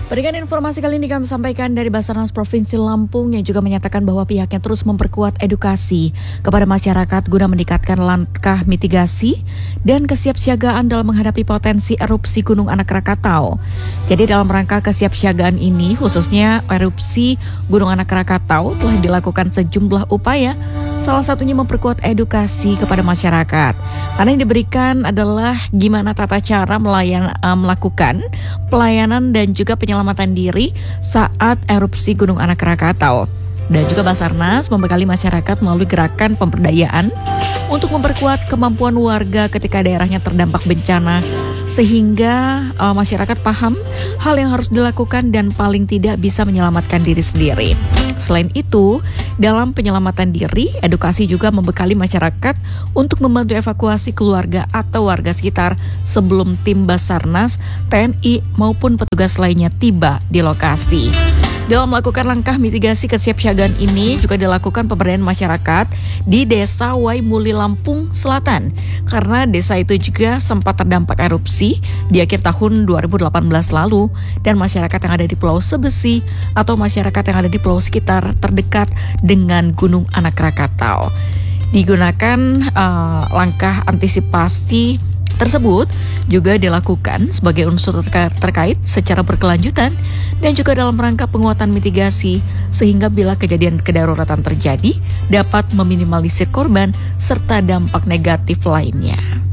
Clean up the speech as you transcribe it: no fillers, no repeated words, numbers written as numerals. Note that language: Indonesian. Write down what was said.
Berikan informasi kali ini kami sampaikan dari Basarnas Provinsi Lampung yang juga menyatakan bahwa pihaknya terus memperkuat edukasi kepada masyarakat guna meningkatkan langkah mitigasi dan kesiapsiagaan dalam menghadapi potensi erupsi Gunung Anak Krakatau. Jadi dalam rangka kesiapsiagaan ini, khususnya erupsi Gunung Anak Krakatau, telah dilakukan sejumlah upaya. Salah satunya memperkuat edukasi kepada masyarakat. Karena yang diberikan adalah gimana tata cara melakukan pelayanan dan juga penyelamatan diri saat erupsi Gunung Anak Krakatau. Dan juga Basarnas membekali masyarakat melalui gerakan pemberdayaan untuk memperkuat kemampuan warga ketika daerahnya terdampak bencana, sehingga masyarakat paham hal yang harus dilakukan dan paling tidak bisa menyelamatkan diri sendiri. Selain itu, dalam penyelamatan diri, edukasi juga membekali masyarakat untuk membantu evakuasi keluarga atau warga sekitar sebelum tim Basarnas, TNI maupun petugas lainnya tiba di lokasi. Dalam melakukan langkah mitigasi kesiapsiagaan ini juga dilakukan pemberdayaan masyarakat di Desa Waimuli, Lampung Selatan. Karena desa itu juga sempat terdampak erupsi di akhir tahun 2018 lalu dan masyarakat yang ada di Pulau Sebesi atau masyarakat yang ada di pulau sekitar terdekat dengan Gunung Anak Krakatau. Digunakan langkah antisipasi tersebut juga dilakukan sebagai unsur terkait secara berkelanjutan dan juga dalam rangka penguatan mitigasi sehingga bila kejadian kedaruratan terjadi dapat meminimalisir korban serta dampak negatif lainnya.